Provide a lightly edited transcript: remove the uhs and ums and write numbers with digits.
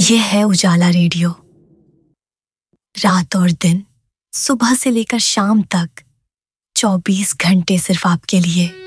ये है उजाला रेडियो। रात और दिन, सुबह से लेकर शाम तक 24 घंटे सिर्फ आपके लिए।